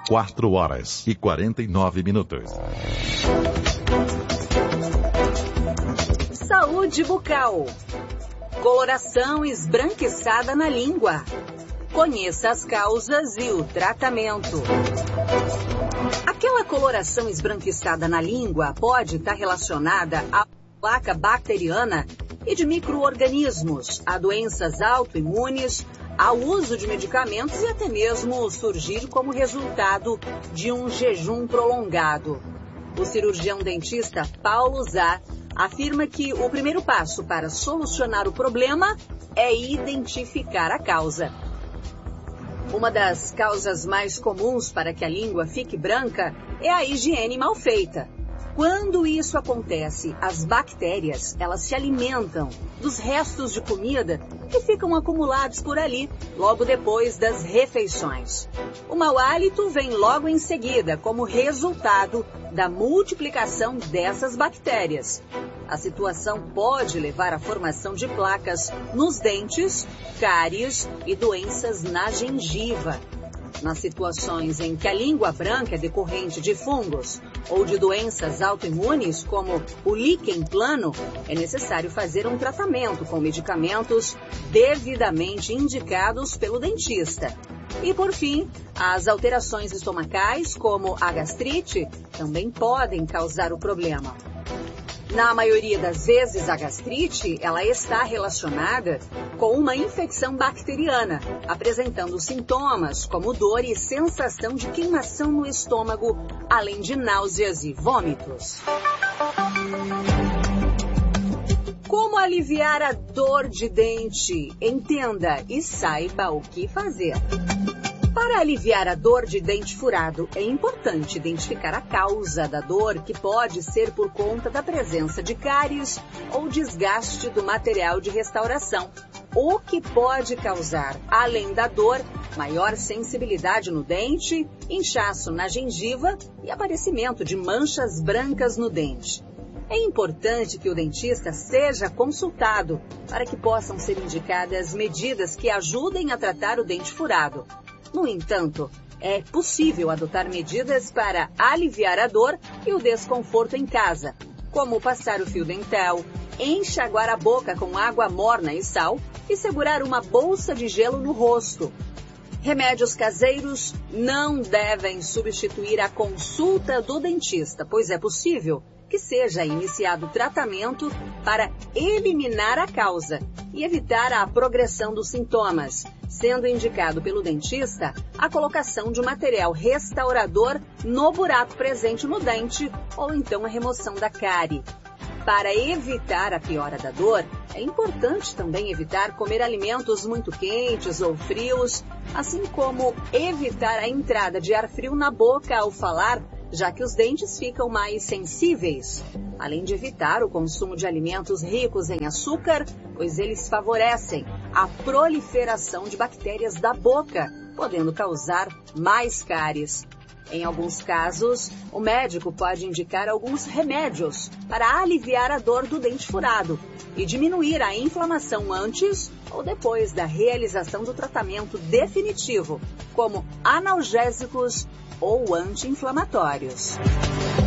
4h49. Saúde bucal. Coloração esbranquiçada na língua. Conheça as causas e o tratamento. Aquela coloração esbranquiçada na língua pode estar relacionada à placa bacteriana e de micro-organismos, a doenças autoimunes, ao uso de medicamentos e até mesmo surgir como resultado de um jejum prolongado. O cirurgião dentista Paulo Zá afirma que o primeiro passo para solucionar o problema é identificar a causa. Uma das causas mais comuns para que a língua fique branca é a higiene mal feita. Quando isso acontece, as bactérias, elas se alimentam dos restos de comida que ficam acumulados por ali, logo depois das refeições. O mau hálito vem logo em seguida, como resultado da multiplicação dessas bactérias. A situação pode levar à formação de placas nos dentes, cáries e doenças na gengiva. Nas situações em que a língua branca é decorrente de fungos ou de doenças autoimunes, como o líquen plano, é necessário fazer um tratamento com medicamentos devidamente indicados pelo dentista. E, por fim, as alterações estomacais, como a gastrite, também podem causar o problema. Na maioria das vezes, a gastrite ela está relacionada com uma infecção bacteriana, apresentando sintomas como dor e sensação de queimação no estômago, além de náuseas e vômitos. Como aliviar a dor de dente? Entenda e saiba o que fazer. Para aliviar a dor de dente furado, é importante identificar a causa da dor, que pode ser por conta da presença de cáries ou desgaste do material de restauração, o que pode causar, além da dor, maior sensibilidade no dente, inchaço na gengiva e aparecimento de manchas brancas no dente. É importante que o dentista seja consultado para que possam ser indicadas medidas que ajudem a tratar o dente furado. No entanto, é possível adotar medidas para aliviar a dor e o desconforto em casa, como passar o fio dental, enxaguar a boca com água morna e sal e segurar uma bolsa de gelo no rosto. Remédios caseiros não devem substituir a consulta do dentista, pois é possível que seja iniciado tratamento para eliminar a causa e evitar a progressão dos sintomas, sendo indicado pelo dentista a colocação de um material restaurador no buraco presente no dente ou então a remoção da cárie. Para evitar a piora da dor, é importante também evitar comer alimentos muito quentes ou frios, assim como evitar a entrada de ar frio na boca ao falar, já que os dentes ficam mais sensíveis. Além de evitar o consumo de alimentos ricos em açúcar, pois eles favorecem a proliferação de bactérias da boca, podendo causar mais cáries. Em alguns casos, o médico pode indicar alguns remédios para aliviar a dor do dente furado e diminuir a inflamação antes ou depois da realização do tratamento definitivo, como analgésicos ou anti-inflamatórios.